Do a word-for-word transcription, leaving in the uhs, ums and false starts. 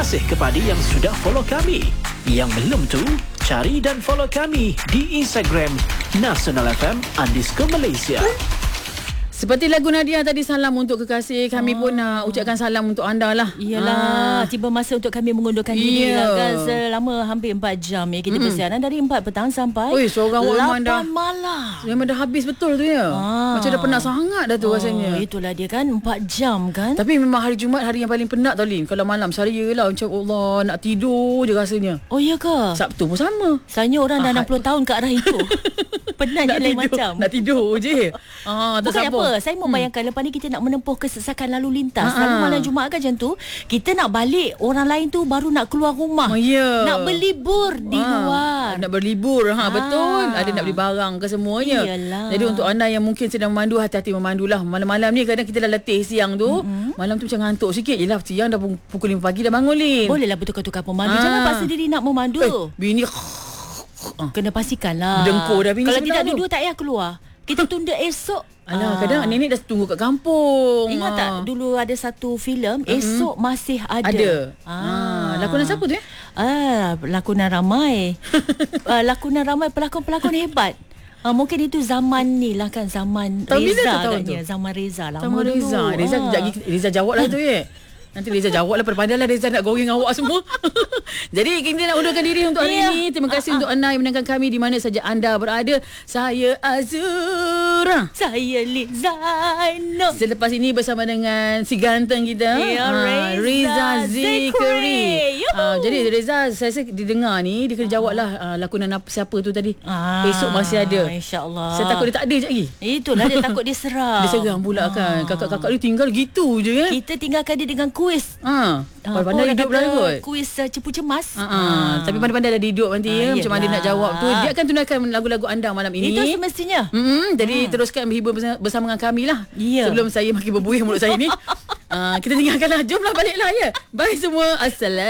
kasih kepada yang sudah follow kami. Yang belum tu, cari dan follow kami di Instagram Nasional F M underscore Malaysia. Seperti lagu Nadia tadi, salam untuk kekasih. Kami oh. pun nak uh, ucapkan salam untuk anda lah. Iyalah, ah. tiba masa untuk kami mengundurkan diri yeah. lah kan. Selama hampir empat jam ya kita mm. bersiaran dari empat petang sampai Oi, seorang lapan malam. Memang dah habis betul tu ya. Ah. Macam dah penat sangat dah tu oh, rasanya. Itulah dia kan, empat jam kan. Tapi memang hari Jumaat hari yang paling penat tau Lin. Kalau malam saya lah macam Allah nak tidur je rasanya. Oh ya ke? Sabtu pun sama. Sebenarnya orang dah enam puluh tahun ke arah itu. Penat je lain macam. Nak tidur je. Ah, bukan apa. Saya membayangkan hmm. lepas ni kita nak menempuh kesesakan lalu lintas. Lalu malam Jumaat kan macam tu, kita nak balik, orang lain tu baru nak keluar rumah. Oh, yeah. Nak berlibur di ha. luar. Nak berlibur. Ha, ha. Betul. Ada nak beli barang ke semuanya. Iyalah. Jadi untuk anda yang mungkin sedang memandu, hati-hati memandulah. Malam-malam ni kadang kita dah letih siang tu. Mm-hmm. Malam tu macam ngantuk sikit. Yelah, siang dah pukul lima pagi dah bangun Lin. Bolehlah bertukar-tukar pemandu. Ha. Jangan paksa diri nak memandu. Eh, bini kena pastikanlah. Dengkur dah bini. Kalau tidak dua-dua tak payah keluar. Kita tunda esok. Alah, kadang nenek dah tunggu kat kampung. Ingat tak dulu ada satu filem mm-hmm. Esok Masih Ada. Ada. Ah, lakonan siapa tu ya? Ah, lakonan ramai. ah, lakonan ramai pelakon-pelakon hebat. Ah, mungkin itu zaman ni lah kan, zaman tahun Reza katanya. Zaman Reza lah. Zaman Reza. Reza ah. kejap Reza jawab lah tu ya. Nanti Reza jawab lah. Pandai lah Reza nak goreng awak semua. Jadi kita nak undurkan diri untuk hari yeah. ini. Terima kasih uh-uh. untuk anda yang mendengarkan kami di mana saja anda berada. Saya Azura. Saya Lizaino. Selepas ini bersama dengan si ganteng kita yeah, uh, Reza Zikri. Uh, jadi Reza, saya rasa didengar ni dia kena jawab lah uh, lakonan apa, siapa tu tadi. ah, Esok Masih Ada. InsyaAllah. Saya takut dia tak ada je lagi. Itulah dia takut dia seram. Dia seram pula ah. kan. Kakak-kakak dia tinggal gitu je kan. Kita tinggalkan dia dengan kuis. Ha. Pandai-pandai hidup lah kot. Kuis uh, cepu cemas. Ha. Ha. Tapi pandai-pandai dah hidup nanti ya. Macam mana dia nak jawab tu. Dia akan tunaikan lagu-lagu anda malam ini. Itu semestinya. Hmm. Jadi hmm. teruskan berhibur bersama, bersama dengan kami lah. Yeah. Sebelum saya makin berbuih mulut saya ni. uh, kita tinggalkanlah. Jomlah baliklah ya. Bye semua. Assalamualaikum.